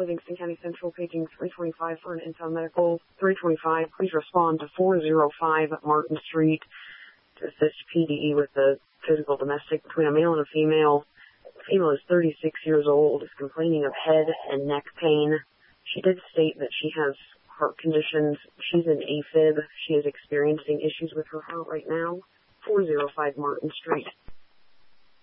Livingston County Central, paging 325 for an in-town medical. 325, please respond to 405 Martin Street to assist PDE with the physical domestic between a male and a female. The female is 36 years old, is complaining of head and neck pain. She did state that she has heart conditions. She's in AFib. She is experiencing issues with her heart right now. 405 Martin Street.